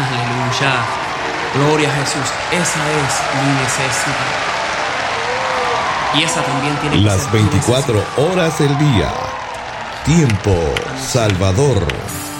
Aleluya. Gloria a Jesús. Esa es mi necesidad. Y esa también tiene que ser Las 24 horas del día. Tiempo Salvador.